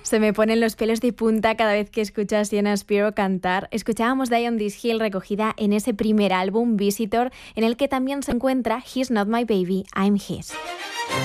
Se me ponen los pelos de punta cada vez que escucho a Sienna Spiro cantar. Escuchábamos Die on This Hill recogida en ese primer álbum, Visitor, en el que también se encuentra He's Not My Baby, I'm His.